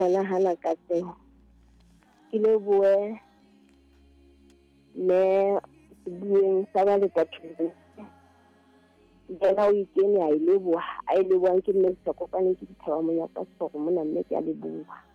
Hana Katleho. Ke lebohe le bueng sa ba le ka thuso. Jena o ikene a ile leboha ke mme se kopane ke dithaba monyaka sego mona mme ke a leboha.